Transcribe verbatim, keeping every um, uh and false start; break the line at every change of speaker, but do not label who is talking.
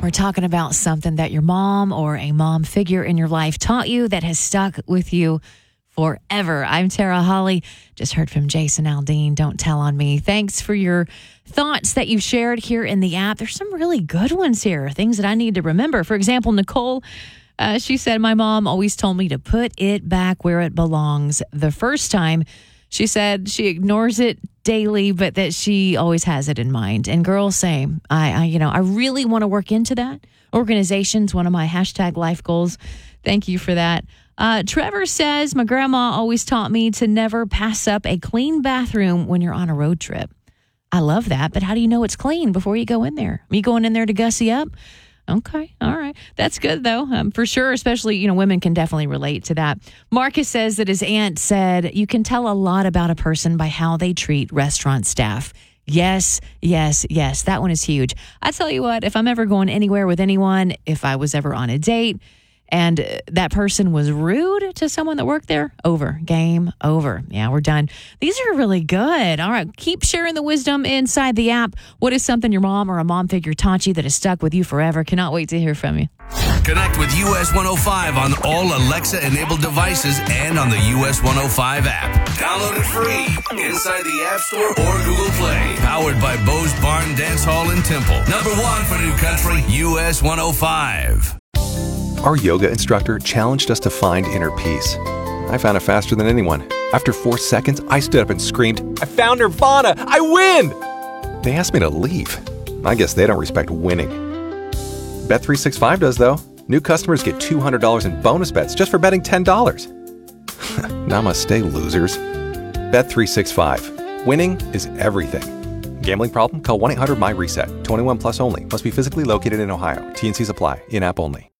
We're talking about something that your mom or a mom figure in your life taught you that has stuck with you forever. I'm Tara Holly. Just heard from Jason Aldean. Don't tell on me. Thanks for your thoughts that you've shared here in the app. There's some really good ones here, things that I need to remember. For example, Nicole, uh, she said, my mom always told me to put it back where it belongs the first time. She said she ignores it daily, but that she always has it in mind. And girls, same. I, I you know, I really want to work into that. Organization's one of my hashtag life goals. Thank you for that. Uh, Trevor says, my grandma always taught me to never pass up a clean bathroom when you're on a road trip. I love that, but how do you know it's clean before you go in there? Are you going in there to gussy up? Okay. All right. That's good, though, um, for sure. Especially, you know, women can definitely relate to that. Marcus says that his aunt said, you can tell a lot about a person by how they treat restaurant staff. Yes, yes, yes. That one is huge. I tell you what, if I'm ever going anywhere with anyone, if I was ever on a date and that person was rude to someone that worked there, over. Game over. Yeah, we're done. These are really good. All right. Keep sharing the wisdom inside the app. What is something your mom or a mom figure taught you that has stuck with you forever? Cannot wait to hear from you.
Connect with U S one oh five on all Alexa-enabled devices and on the U S one oh five app. Download it free inside the App Store or Google Play. Powered by Bo's Barn Dance Hall in Temple. Number one for New Country, U S one oh five.
Our yoga instructor challenged us to find inner peace. I found it faster than anyone. After four seconds, I stood up and screamed, I found Nirvana! I win! They asked me to leave. I guess they don't respect winning. Bet three sixty-five does, though. New customers get two hundred dollars in bonus bets just for betting ten dollars. Namaste, losers. Bet three sixty-five. Winning is everything. Gambling problem? Call one eight hundred M Y RESET. twenty-one plus only. Must be physically located in Ohio. T and Cs apply. In-app only.